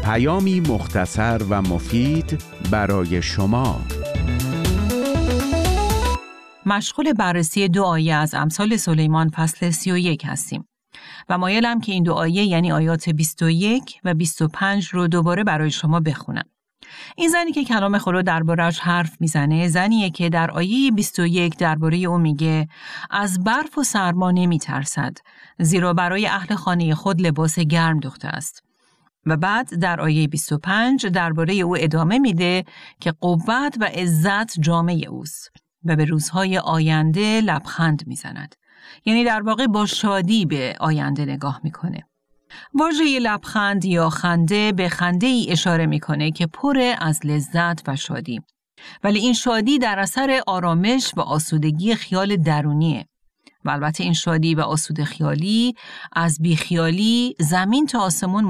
پیامی مختصر و مفید برای شما. مشغول بررسی 2 آیه از امثال سلیمان فصل 31 هستیم و مایلم که این 2 آیه یعنی آیات 21 و 25 رو دوباره برای شما بخونم. این زنی که کلام خدا درباره‌اش حرف میزنه، زنیه که در آیه 21 درباره او میگه از برف و سرما نمیترسد، زیرا برای اهل خانه خود لباس گرم دوخته است. و بعد در آیه 25 درباره او ادامه میده که قوت و عزت جامه اوست و به روزهای آینده لبخند میزند. یعنی در واقع با شادی به آینده نگاه میکنه. واژه لبخند یا خنده به خنده ای اشاره میکنه که پر از لذت و شادی. ولی این شادی در اثر آرامش و آسودگی خیال درونیه. و البته این شادی و آسوده خیالی از بیخیالی زمین تا آسمون